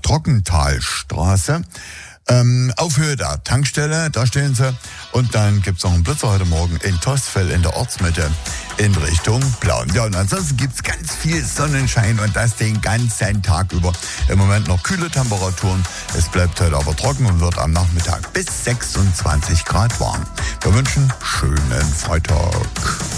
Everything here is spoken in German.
Trockentalstraße. Auf Höhe der Tankstelle, da stehen sie. Und dann gibt's noch einen Blitzer heute Morgen in Tostfeld in der Ortsmitte in Richtung Plauen. Ja, und ansonsten gibt's ganz viel Sonnenschein und das den ganzen Tag über. Im Moment noch kühle Temperaturen. Es bleibt heute aber trocken und wird am Nachmittag bis 26 Grad warm. Wir wünschen schönen Freitag.